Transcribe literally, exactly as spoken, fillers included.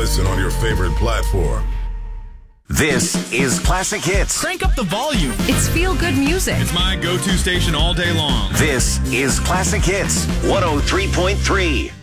listen on your favorite platform. This is Classic Hits. Crank up the volume. It's feel-good music. It's my go-to station all day long. This is Classic Hits one oh three point three.